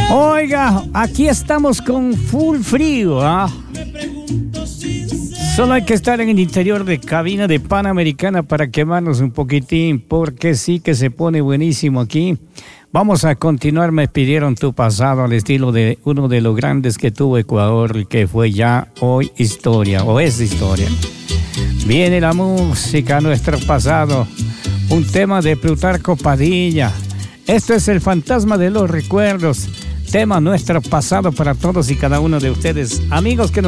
Oiga, aquí estamos con full frío, ¿ah? Solo hay que estar en el interior de cabina de Panamericana para quemarnos un poquitín, porque sí que se pone buenísimo aquí. Vamos a continuar, me pidieron tu pasado al estilo de uno de los grandes que tuvo Ecuador y que fue ya hoy historia, o es historia. Viene la música, nuestro pasado, un tema de Plutarco Padilla. Esto es el fantasma de los recuerdos, tema nuestro pasado para todos y cada uno de ustedes, amigos que nos